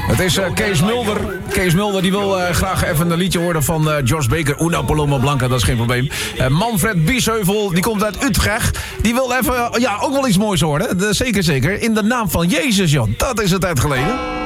Het is Kees Mulder. Kees Mulder die wil graag even een liedje horen van George Baker. Una Paloma Blanca, dat is geen probleem. Manfred Biesheuvel, die komt uit Utrecht. Die wil even, ook wel iets moois horen. Zeker. In de naam van Jezus, Jan. Dat is een tijd geleden.